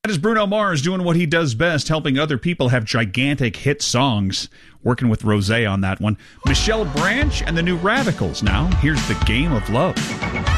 That is Bruno Mars doing what he does best, helping other people have gigantic hit songs. Working with Rosé on that one. Michelle Branch and the New Radicals now. Here's The Game of Love.